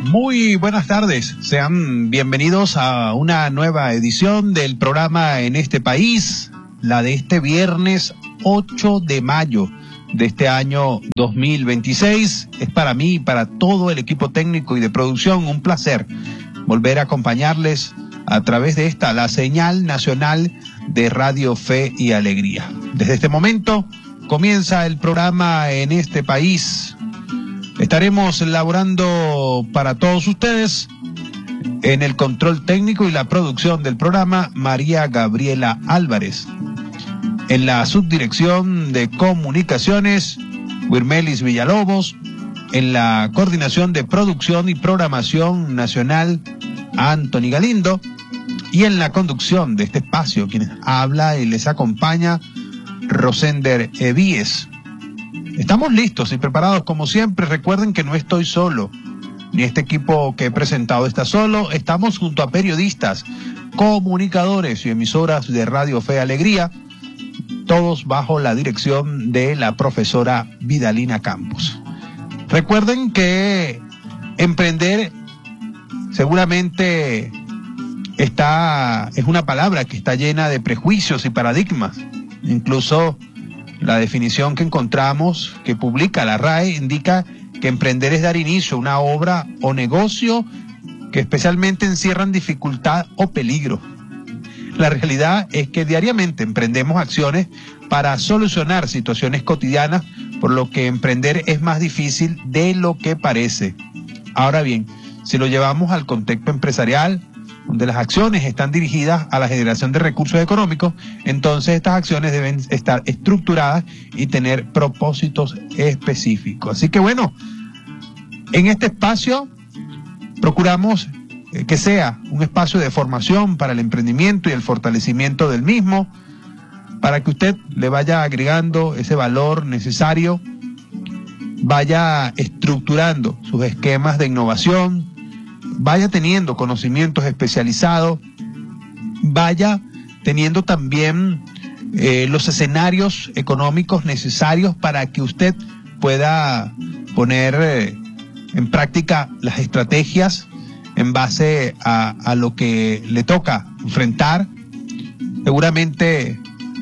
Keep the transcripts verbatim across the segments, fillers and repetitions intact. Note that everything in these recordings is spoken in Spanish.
Muy buenas tardes, sean bienvenidos a una nueva edición del programa En este País, la de este viernes ocho de mayo de este año dos mil veintiséis. Es para mí y para todo el equipo técnico y de producción un placer volver a acompañarles a través de esta, la señal nacional de Radio Fe y Alegría. Desde este momento comienza el programa En este País. Estaremos elaborando para todos ustedes en el control técnico y la producción del programa María Gabriela Álvarez. En la subdirección de comunicaciones, Wirmelis Villalobos. En la coordinación de producción y programación nacional, Anthony Galindo. Y en la conducción de este espacio, quien habla y les acompaña, Rosender Evíes. Estamos listos y preparados como siempre. Recuerden que no estoy solo, ni este equipo que he presentado está solo. Estamos junto a periodistas, comunicadores y emisoras de Radio Fe y Alegría, todos bajo la dirección de la profesora Vidalina Campos. Recuerden que emprender seguramente está, es una palabra que está llena de prejuicios y paradigmas. Incluso la definición que encontramos, que publica la R A E, indica que emprender es dar inicio a una obra o negocio que especialmente encierran dificultad o peligro. La realidad es que diariamente emprendemos acciones para solucionar situaciones cotidianas, por lo que emprender es más difícil de lo que parece. Ahora bien, si lo llevamos al contexto empresarial, donde las acciones están dirigidas a la generación de recursos económicos, entonces estas acciones deben estar estructuradas y tener propósitos específicos. Así que bueno, en este espacio procuramos que sea un espacio de formación para el emprendimiento y el fortalecimiento del mismo, para que usted le vaya agregando ese valor necesario, vaya estructurando sus esquemas de innovación, vaya teniendo conocimientos especializados, vaya teniendo también eh, los escenarios económicos necesarios para que usted pueda poner eh, en práctica las estrategias en base a, a lo que le toca enfrentar. Seguramente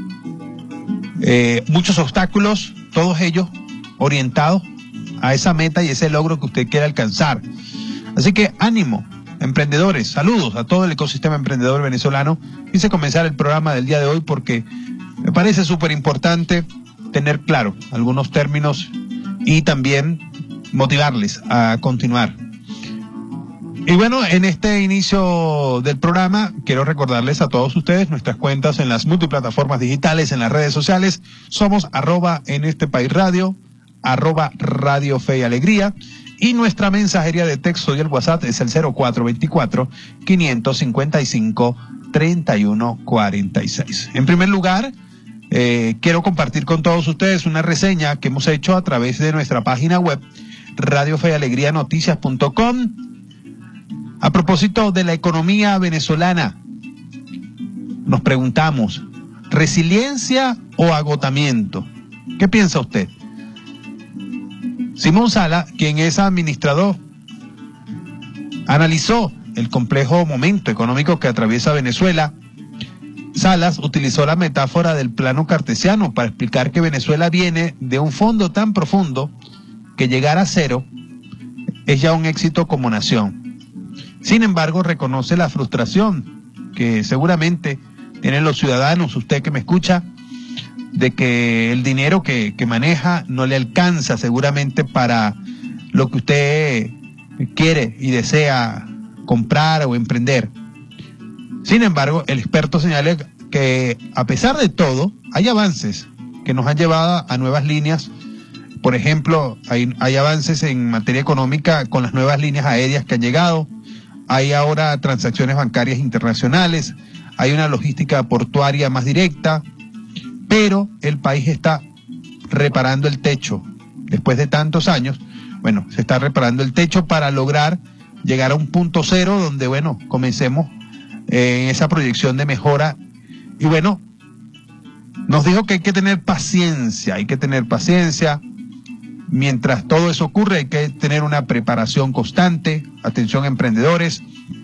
eh, muchos obstáculos, todos ellos orientados a esa meta y ese logro que usted quiere alcanzar. Así que ánimo, emprendedores, saludos a todo el ecosistema emprendedor venezolano. Quise comenzar el programa del día de hoy porque me parece súper importante tener claro algunos términos y también motivarles a continuar. Y bueno, en este inicio del programa quiero recordarles a todos ustedes nuestras cuentas en las multiplataformas digitales, en las redes sociales. Somos arroba en este país radio, arroba Radio Fe y Alegría. Y nuestra mensajería de texto y el WhatsApp es el cero cuatro veinticuatro, quinientos cincuenta y cinco, treinta y uno cuarenta y seis. En primer lugar, eh, quiero compartir con todos ustedes una reseña que hemos hecho a través de nuestra página web, radio fe y alegría noticias punto com, a propósito de la economía venezolana. Nos preguntamos, ¿resiliencia o agotamiento? ¿Qué piensa usted? Simón Sala, quien es administrador, analizó el complejo momento económico que atraviesa Venezuela. Salas utilizó la metáfora del plano cartesiano para explicar que Venezuela viene de un fondo tan profundo que llegar a cero es ya un éxito como nación. Sin embargo, reconoce la frustración que seguramente tienen los ciudadanos, usted que me escucha, de que el dinero que, que maneja no le alcanza seguramente para lo que usted quiere y desea comprar o emprender. Sin embargo, el experto señala que a pesar de todo, hay avances que nos han llevado a nuevas líneas. Por ejemplo, hay, hay avances en materia económica con las nuevas líneas aéreas que han llegado. Hay ahora transacciones bancarias internacionales, hay una logística portuaria más directa, pero el país está reparando el techo. Después de tantos años, bueno, se está reparando el techo para lograr llegar a un punto cero donde, bueno, comencemos eh, en esa proyección de mejora. Y bueno, nos dijo que hay que tener paciencia, hay que tener paciencia. mientras todo eso ocurre hay que tener una preparación constante, atención emprendedores,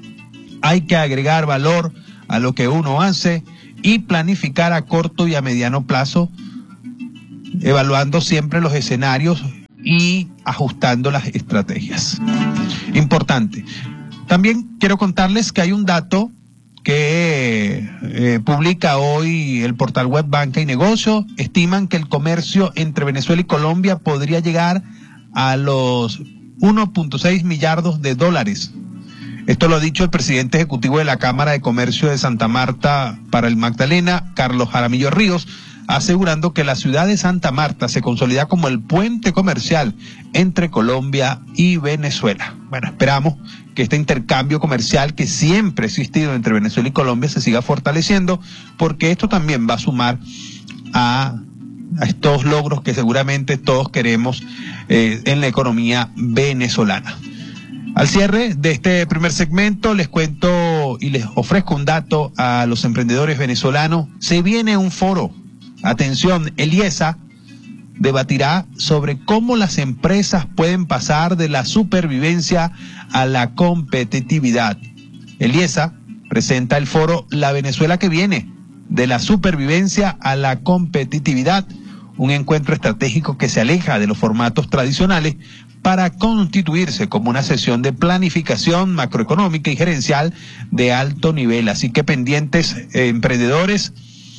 hay que agregar valor a lo que uno hace y planificar a corto y a mediano plazo, evaluando siempre los escenarios y ajustando las estrategias. Importante. También quiero contarles que hay un dato que eh, publica hoy el portal web Banca y Negocio. Estiman que el comercio entre Venezuela y Colombia podría llegar a los uno punto seis millardos de dólares. Esto lo ha dicho el presidente ejecutivo de la Cámara de Comercio de Santa Marta para el Magdalena, Carlos Jaramillo Ríos, asegurando que la ciudad de Santa Marta se consolida como el puente comercial entre Colombia y Venezuela. Bueno, esperamos que este intercambio comercial que siempre ha existido entre Venezuela y Colombia se siga fortaleciendo, porque esto también va a sumar a, a estos logros que seguramente todos queremos eh, en la economía venezolana. Al cierre de este primer segmento les cuento y les ofrezco un dato a los emprendedores venezolanos. Se viene un foro. Atención, el IESA debatirá sobre cómo las empresas pueden pasar de la supervivencia a la competitividad. El IESA presenta el foro La Venezuela que viene, de la supervivencia a la competitividad, un encuentro estratégico que se aleja de los formatos tradicionales para constituirse como una sesión de planificación macroeconómica y gerencial de alto nivel. Así que pendientes, eh, emprendedores.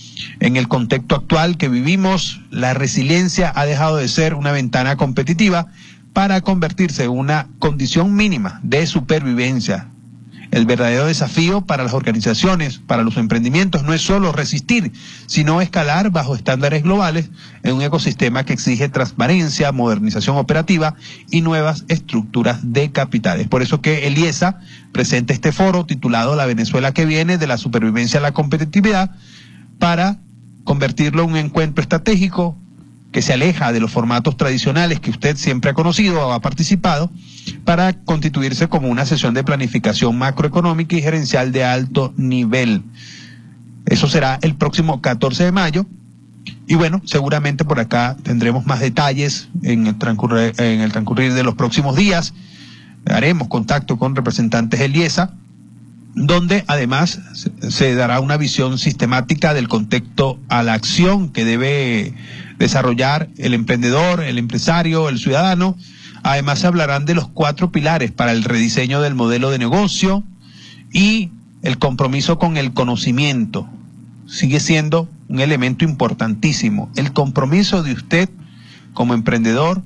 En el contexto actual que vivimos, la resiliencia ha dejado de ser una ventana competitiva para convertirse en una condición mínima de supervivencia. El verdadero desafío para las organizaciones, para los emprendimientos, no es solo resistir, sino escalar bajo estándares globales en un ecosistema que exige transparencia, modernización operativa y nuevas estructuras de capitales. Por eso que el IESA presenta este foro titulado La Venezuela que viene, de la supervivencia a la competitividad, para convertirlo en un encuentro estratégico que se aleja de los formatos tradicionales que usted siempre ha conocido o ha participado, para constituirse como una sesión de planificación macroeconómica y gerencial de alto nivel. Eso será el próximo catorce de mayo. Y bueno, seguramente por acá tendremos más detalles en el transcurrir, en el transcurrir de los próximos días. Haremos contacto con representantes del IESA, donde además se dará una visión sistemática del contexto a la acción que debe desarrollar el emprendedor, el empresario, el ciudadano. Además se hablarán de los cuatro pilares para el rediseño del modelo de negocio y el compromiso con el conocimiento. Sigue siendo un elemento importantísimo, el compromiso de usted como emprendedor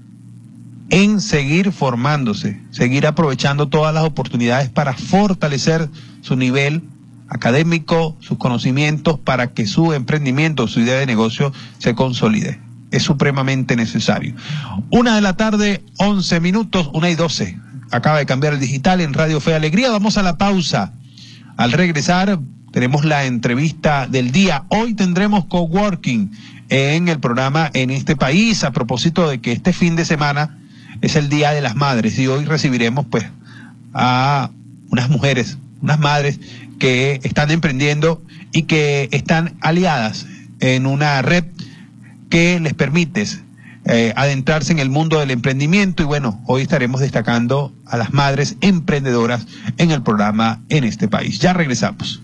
en seguir formándose, seguir aprovechando todas las oportunidades para fortalecer su nivel académico, sus conocimientos, para que su emprendimiento, su idea de negocio se consolide. Es supremamente necesario. Una de la tarde, once minutos, una y doce. Acaba de cambiar el digital en Radio Fe y Alegría. Vamos a la pausa. Al regresar, tenemos la entrevista del día. Hoy tendremos coworking en el programa En Este País, a propósito de que este fin de semana es el Día de las Madres, y hoy recibiremos pues a unas mujeres, unas madres que están emprendiendo y que están aliadas en una red que les permite eh, adentrarse en el mundo del emprendimiento. Y bueno, hoy estaremos destacando a las madres emprendedoras en el programa En Este País. Ya regresamos.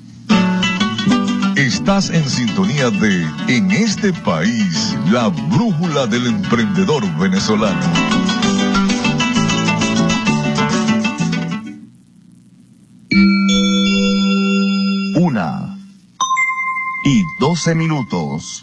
Estás en sintonía de En Este País, la brújula del emprendedor venezolano. Una y doce minutos.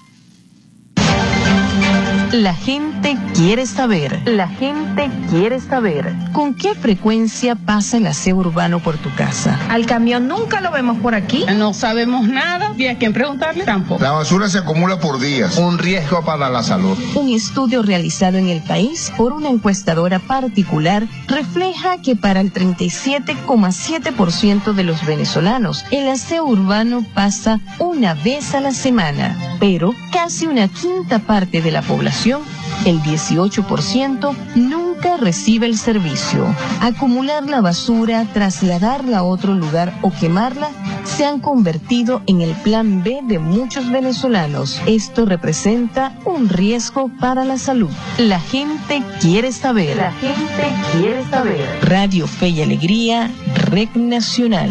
La gente quiere saber. La gente quiere saber. ¿Con qué frecuencia pasa el aseo urbano por tu casa? Al camión nunca lo vemos por aquí. No sabemos nada. ¿Y a quién preguntarle? Tampoco. La basura se acumula por días. Un riesgo para la salud. Un estudio realizado en el país por una encuestadora particular refleja que para el treinta y siete coma siete por ciento de los venezolanos, el aseo urbano pasa una vez a la semana. Pero casi una quinta parte de la población El dieciocho por ciento nunca recibe el servicio. Acumular la basura, trasladarla a otro lugar o quemarla se han convertido en el plan B de muchos venezolanos. Esto representa un riesgo para la salud. La gente quiere saber. La gente quiere saber. Radio Fe y Alegría, Red Nacional.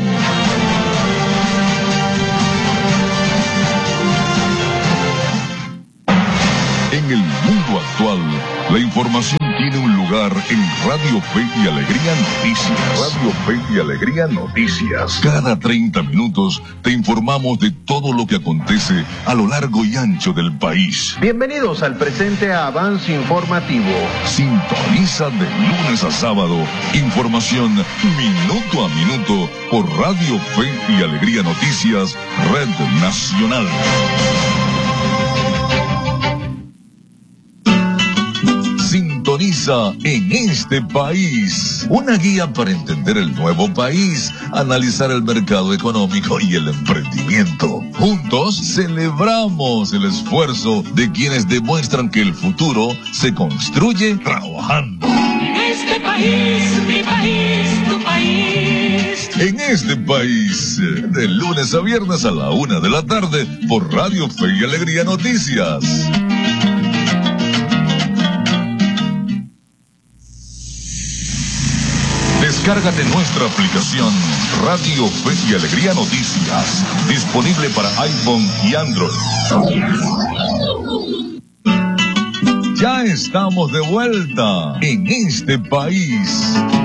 En el mundo actual, la información tiene un lugar en Radio Fe y Alegría Noticias. Radio Fe y Alegría Noticias. Cada treinta minutos te informamos de todo lo que acontece a lo largo y ancho del país. Bienvenidos al presente avance informativo. Sintoniza de lunes a sábado información minuto a minuto por Radio Fe y Alegría Noticias, Red Nacional. Sintoniza En este País, una guía para entender el nuevo país, analizar el mercado económico y el emprendimiento. Juntos celebramos el esfuerzo de quienes demuestran que el futuro se construye trabajando. Este país, mi país, tu país. En este país, de lunes a viernes a la una de la tarde, por Radio Fe y Alegría Noticias. Descárgate nuestra aplicación Radio Fe y Alegría Noticias, disponible para iPhone y Android. Ya estamos de vuelta en este país.